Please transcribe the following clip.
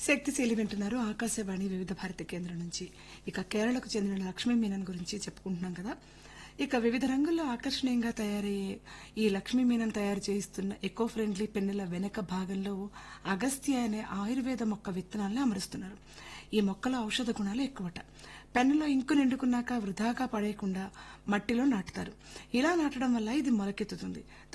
శక్తిశీలి వింటున్నారు ఆకాశవాణి వివిధ భారతి కేంద్రం నుంచి. ఇక కేరళకు చెందిన లక్ష్మీ మీనన్ గురించి చెప్పుకుంటున్నాం కదా. ఇక వివిధ రంగుల్లో ఆకర్షణీయంగా తయారయ్యే ఈ లక్ష్మీ మీనన్ తయారు చేయిస్తున్న ఎకో ఫ్రెండ్లీ పెన్నుల వెనక భాగంలో అగస్త్య అనే ఆయుర్వేద మొక్క విత్తనాలను అమరుస్తున్నారు. ఈ మొక్కలో ఔషధ గుణాలు ఎక్కువట. పెన్నులో ఇంకు నిండుకున్నాక వృధాగా పడేయకుండా మట్టిలో నాటుతారు. ఇలా నాటడం వల్ల ఇది మొలకెత్తుతుంది.